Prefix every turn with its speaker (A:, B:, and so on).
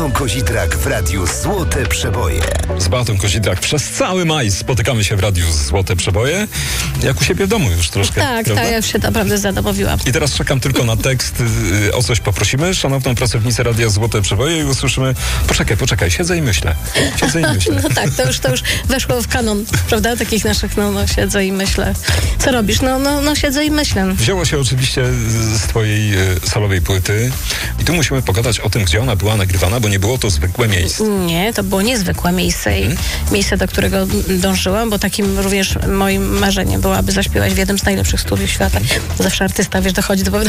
A: Beatą Kozidrak w Radiu Złote Przeboje.
B: Z Beatą Kozidrak przez cały maj spotykamy się w Radiu Złote Przeboje. Jak u siebie w domu już troszkę.
C: Tak,
B: prawda?
C: ja już się naprawdę zadomowiłam.
B: I teraz czekam tylko na tekst. O coś poprosimy szanowną pracownicę Radia Złote Przeboje i usłyszymy: poczekaj, siedzę i myślę.
C: No tak, to już weszło w kanon, prawda? Takich naszych, siedzę i myślę. Co robisz? Siedzę i myślę.
B: Wzięło się oczywiście z twojej solowej płyty i tu musimy pogadać o tym, gdzie ona była nagrywana, bo nie było to zwykłe miejsce.
C: Nie, to było niezwykłe miejsce i miejsce, do którego dążyłam, bo takim również moim marzeniem było, aby zaśpiewać w jednym z najlepszych studiów świata. Zawsze artysta, dochodzi do pewnego